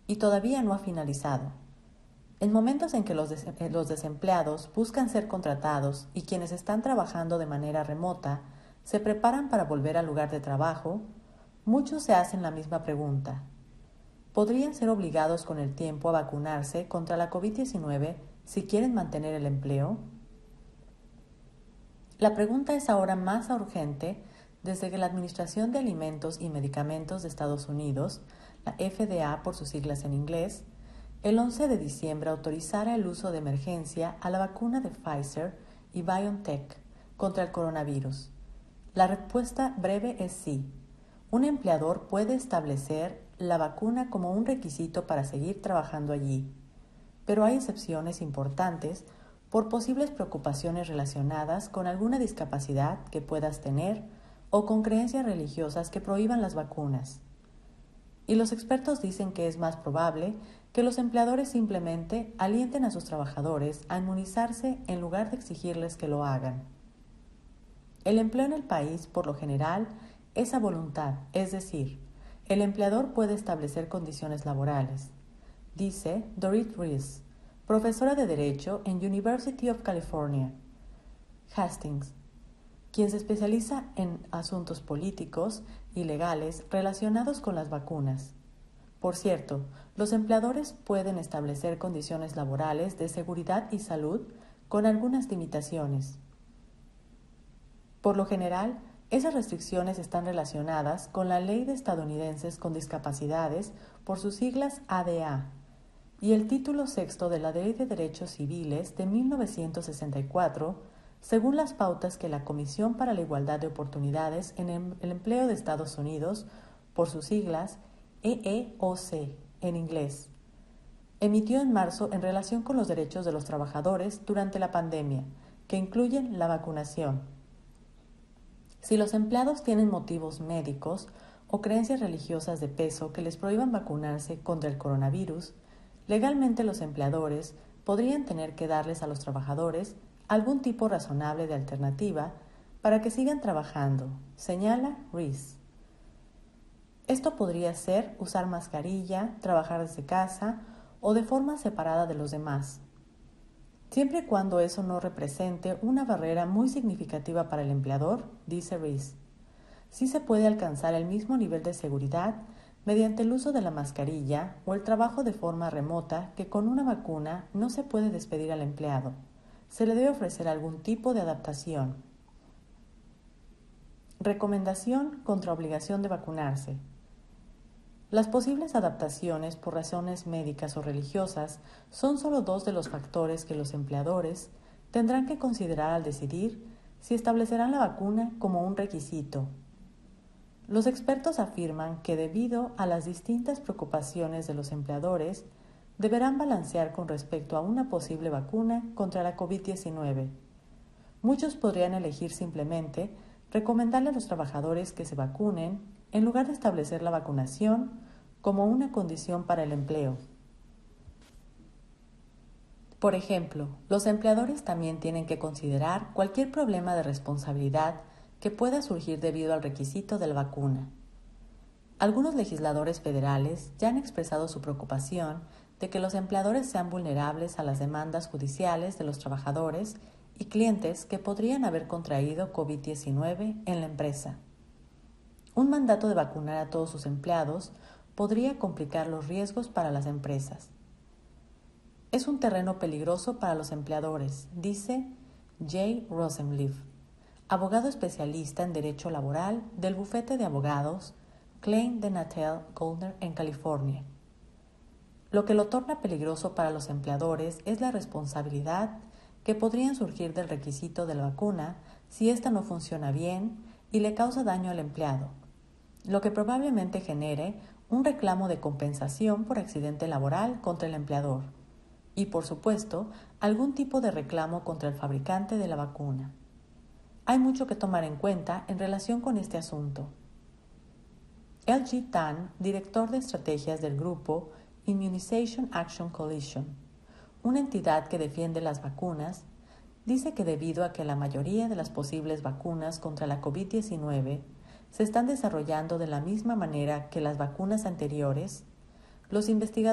y todavía no ha finalizado. En momentos en que los desempleados buscan ser contratados y quienes están trabajando de manera remota se preparan para volver al lugar de trabajo, muchos se hacen la misma pregunta. ¿Podrían ser obligados con el tiempo a vacunarse contra la COVID-19 si quieren mantener el empleo? La pregunta es ahora más urgente desde que la Administración de Alimentos y Medicamentos de Estados Unidos, la FDA por sus siglas en inglés, el 11 de diciembre autorizara el uso de emergencia a la vacuna de Pfizer y BioNTech contra el coronavirus. La respuesta breve es sí. Un empleador puede establecer la vacuna como un requisito para seguir trabajando allí, pero hay excepciones importantes por posibles preocupaciones relacionadas con alguna discapacidad que puedas tener o con creencias religiosas que prohíban las vacunas. Y los expertos dicen que es más probable que los empleadores simplemente alienten a sus trabajadores a inmunizarse en lugar de exigirles que lo hagan. El empleo en el país, por lo general, es a voluntad, es decir, el empleador puede establecer condiciones laborales, dice Dorit Rees, profesora de Derecho en University of California, Hastings, quien se especializa en asuntos políticos y legales relacionados con las vacunas. Por cierto, los empleadores pueden establecer condiciones laborales de seguridad y salud con algunas limitaciones. Por lo general, esas restricciones están relacionadas con la Ley de Estadounidenses con Discapacidades, por sus siglas ADA, y el título sexto de la Ley de Derechos Civiles de 1964, según las pautas que la Comisión para la Igualdad de Oportunidades en el Empleo de Estados Unidos, por sus siglas EEOC en inglés, emitió en marzo en relación con los derechos de los trabajadores durante la pandemia, que incluyen la vacunación. Si los empleados tienen motivos médicos o creencias religiosas de peso que les prohíban vacunarse contra el coronavirus, legalmente los empleadores podrían tener que darles a los trabajadores algún tipo razonable de alternativa para que sigan trabajando, señala Rees. Esto podría ser usar mascarilla, trabajar desde casa o de forma separada de los demás, siempre y cuando eso no represente una barrera muy significativa para el empleador, dice Rees. Sí se puede alcanzar el mismo nivel de seguridad mediante el uso de la mascarilla o el trabajo de forma remota que con una vacuna no se puede despedir al empleado. Se le debe ofrecer algún tipo de adaptación. Recomendación contra obligación de vacunarse. Las posibles adaptaciones por razones médicas o religiosas son solo dos de los factores que los empleadores tendrán que considerar al decidir si establecerán la vacuna como un requisito. Los expertos afirman que debido a las distintas preocupaciones de los empleadores, deberán balancear con respecto a una posible vacuna contra la COVID-19. Muchos podrían elegir simplemente recomendarle a los trabajadores que se vacunen en lugar de establecer la vacunación como una condición para el empleo. Por ejemplo, los empleadores también tienen que considerar cualquier problema de responsabilidad que pueda surgir debido al requisito de la vacuna. Algunos legisladores federales ya han expresado su preocupación de que los empleadores sean vulnerables a las demandas judiciales de los trabajadores y clientes que podrían haber contraído COVID-19 en la empresa. Un mandato de vacunar a todos sus empleados podría complicar los riesgos para las empresas. Es un terreno peligroso para los empleadores, dice Jay Rosenbluth, abogado especialista en derecho laboral del bufete de abogados Klein de Natel Goldner en California. Lo que lo torna peligroso para los empleadores es la responsabilidad que podrían surgir del requisito de la vacuna si ésta no funciona bien y le causa daño al empleado, lo que probablemente genere un reclamo de compensación por accidente laboral contra el empleador y, por supuesto, algún tipo de reclamo contra el fabricante de la vacuna. Hay mucho que tomar en cuenta en relación con este asunto. LG Tan, director de estrategias del grupo Immunization Action Coalition, una entidad que defiende las vacunas, dice que debido a que la mayoría de las posibles vacunas contra la COVID-19 se están desarrollando de la misma manera que las vacunas anteriores, los investigadores